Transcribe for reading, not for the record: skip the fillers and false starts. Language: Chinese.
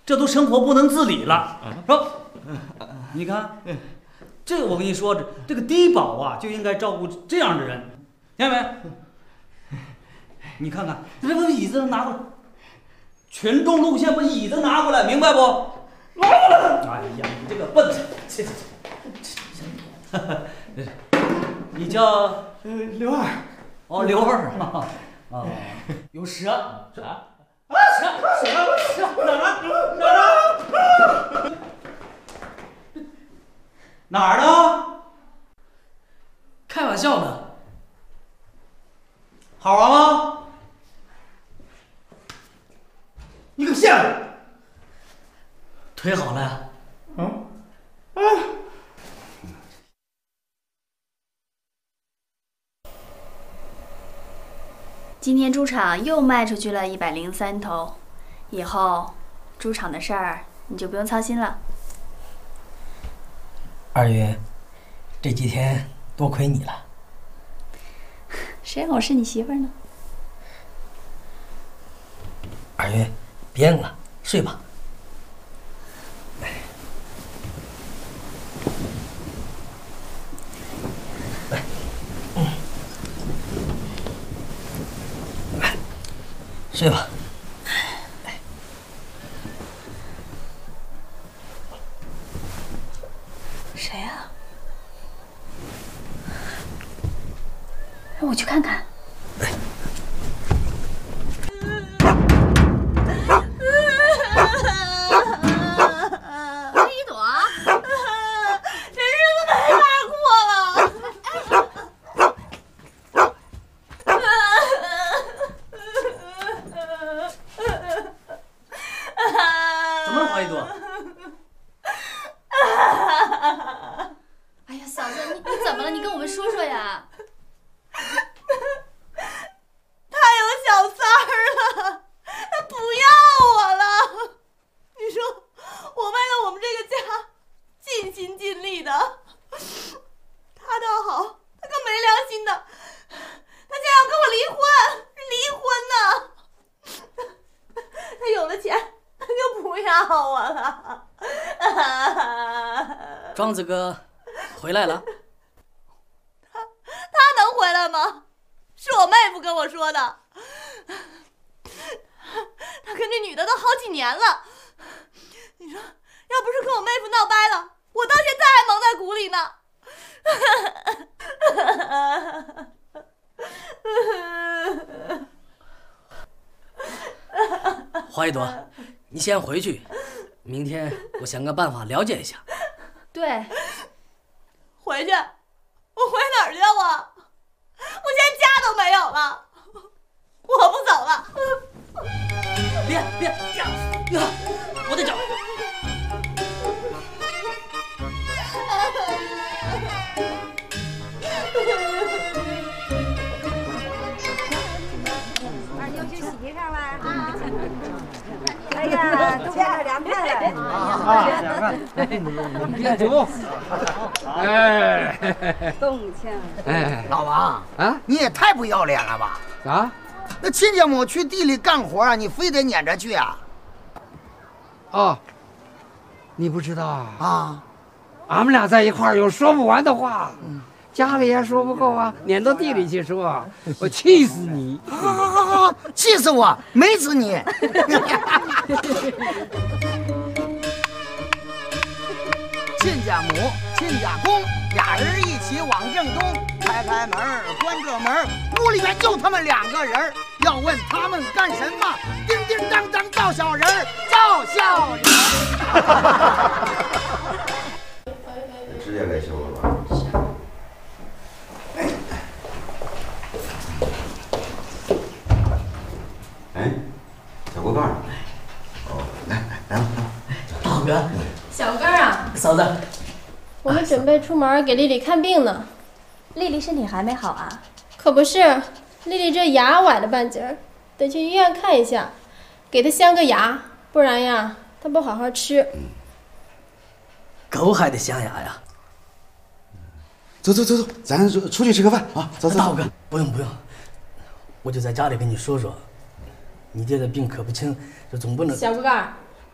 这都生活不能自理了，是吧？你看，这我跟你说，这个低保啊，就应该照顾这样的人，听见没？你看看，这把椅子拿过来，群众路线把椅子拿过来，明白不？拿过来！哎呀，你这个笨蛋！你叫刘二。 哦，刘二啊，啊，有蛇啊？蛇哪儿呢？ 开玩笑呢。 好玩吗？你可骗我！ 腿好了呀？ 今天猪场又卖出去了103头，以后猪场的事儿你就不用操心了。 二月，这几天多亏你了。 谁让我是你媳妇儿呢？ 二月，别硬了，睡吧。睡吧。 谁呀？让我去看看。一朵，这日子没法过了。 怎么了，黄一朵？ 哎呀，嫂子，你怎么了？你跟我们说说呀。 他有小三儿了，他不要我了。你说，我为了我们这个家尽心尽力的，他倒好，他个没良心的，他竟然要跟我离婚，离婚呢！他有了钱，他就不要我了。 庄子哥回来了。 他能回来吗？是我妹夫跟我说的。他跟这女的都好几年了。你说，要不是跟我妹夫闹掰了，我到现在还蒙在鼓里呢。花一朵，你先回去，明天我想个办法了解一下。 对， 回去，我回哪儿去啊？我现在家都没有了，我不走了。 别，我的脚。 二妞去洗上了啊！哎呀，都变成凉菜了啊！凉菜， 你别走。哎， 动情。 哎， 老王啊， 你也太不要脸了吧？ 啊？ 那亲家母去地里干活啊，你非得撵着去啊？ 哦，你不知道啊？ 啊， 俺们俩在一块儿有说不完的话，家里也说不够啊，撵到地里去说，我气死你！ 好，气死我，美死你！亲家母、亲家公俩人一起往正东，开门关着门，屋里面就他们2个人。要问他们干什么？叮叮当当造小人，造小人。 指甲该修了吧？哎，小锅盖儿。哦，来吧。 大哥， 小根儿啊， 嫂子， 我们准备出门给丽丽看病呢。 丽丽身体还没好啊？ 可不是，丽丽这牙崴了半截儿，得去医院看一下，给她镶个牙，不然呀，她不好好吃。 狗还得镶牙呀。 走，咱出去吃个饭啊！走。 大哥，不用，我就在家里跟你说说，你爹的病可不轻，这总不能。 小锅盖儿，